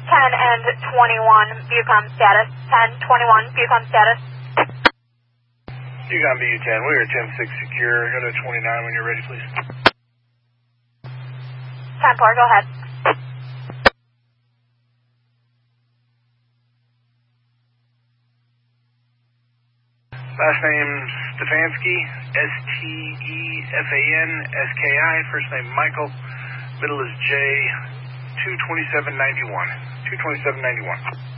and 21, Bucom status. 10, 21, Bucom status. Bucom BU-10, we are 10-6 secure. Go to 29 when you're ready, please. 10-4, go ahead. Last name Stefanski, Stefanski. First name Michael. Middle is J. 22791. 22791.